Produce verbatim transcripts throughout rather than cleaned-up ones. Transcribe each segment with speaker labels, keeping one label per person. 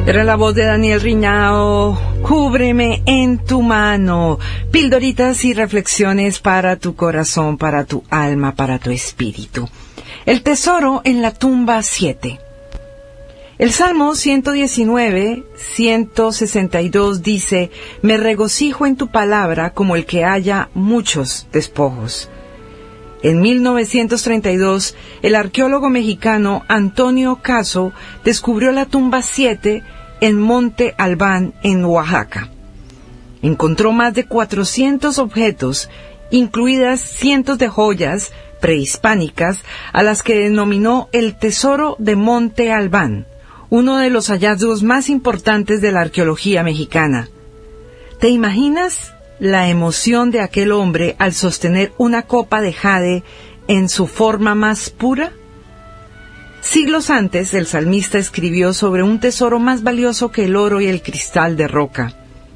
Speaker 1: Era la voz de Daniel Riñao. Cúbreme en tu mano. Pildoritas y reflexiones para tu corazón, para tu alma, para tu espíritu. El tesoro en la tumba siete. El Salmo ciento diecinueve, ciento sesenta y dos dice: me regocijo en tu palabra como el que haya muchos despojos. En mil novecientos treinta y dos, el arqueólogo mexicano Antonio Caso descubrió la tumba siete en Monte Albán, en Oaxaca. Encontró más de cuatrocientos objetos, incluidas cientos de joyas prehispánicas, a las que denominó el Tesoro de Monte Albán, uno de los hallazgos más importantes de la arqueología mexicana. ¿Te imaginas la emoción de aquel hombre al sostener una copa de jade en su forma más pura? Siglos antes, el salmista escribió sobre un tesoro más valioso que el oro y el cristal de roca.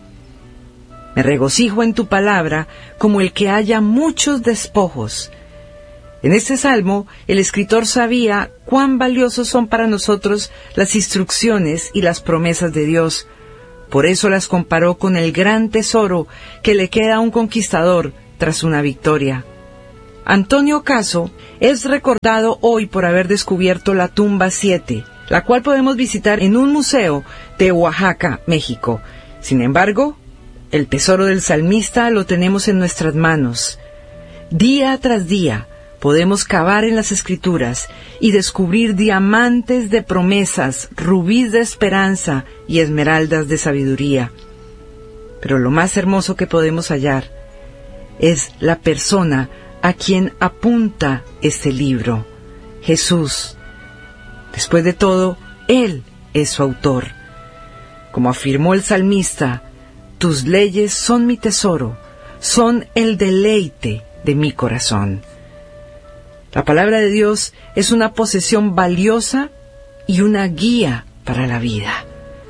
Speaker 1: Me regocijo en tu palabra como el que haya muchos despojos. En este salmo, el escritor sabía cuán valiosos son para nosotros las instrucciones y las promesas de Dios. Por eso las comparó con el gran tesoro que le queda a un conquistador tras una victoria. Antonio Caso es recordado hoy por haber descubierto la tumba siete, la cual podemos visitar en un museo de Oaxaca, México. Sin embargo, el tesoro del salmista lo tenemos en nuestras manos. Día tras día podemos cavar en las Escrituras y descubrir diamantes de promesas, rubíes de esperanza y esmeraldas de sabiduría. Pero lo más hermoso que podemos hallar es la persona a quien apunta este libro, Jesús. Después de todo, Él es su autor. Como afirmó el salmista, tus leyes son mi tesoro, son el deleite de mi corazón. La palabra de Dios es una posesión valiosa y una guía para la vida.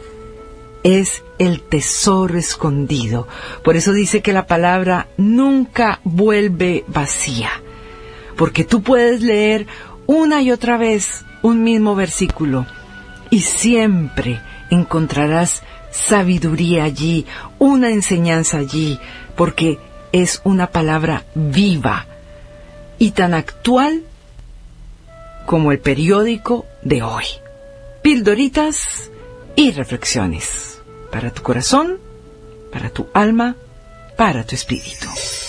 Speaker 1: Es el tesoro escondido. Por eso dice que la palabra nunca vuelve vacía. Porque tú puedes leer una y otra vez un mismo versículo y siempre encontrarás sabiduría allí, una enseñanza allí, porque es una palabra viva y tan actual como el periódico de hoy. Pildoritas y reflexiones para tu corazón, para tu alma, para tu espíritu.